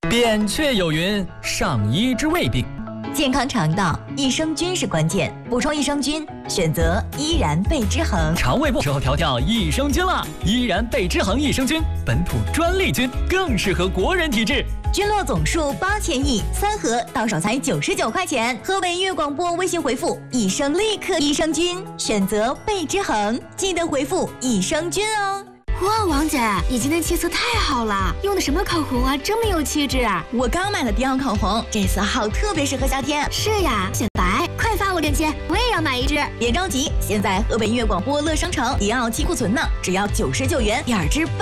扁鹊有云：上医治未病。 健康肠道，益生菌是关键。补充益生菌，选择依然贝之恒。 肠胃不时候调调益生菌啦，依然贝之恒益生菌，本土专利菌，更适合国人体质。 菌落总数8000亿，3盒到手才99块钱。河北音乐广播微信回复“益生利克益生菌”，选择贝之恒，记得回复益生菌哦。 哇，王姐，你今天气色太好了，用的什么口红啊，这么有气质啊！ 我刚买了迪奥口红，这色号特别适合夏天。 是呀，显白，快发我链接，我也要买一支。 别着急，现在河北音乐广播乐商城迪奥期库存呢，只要99元，2支。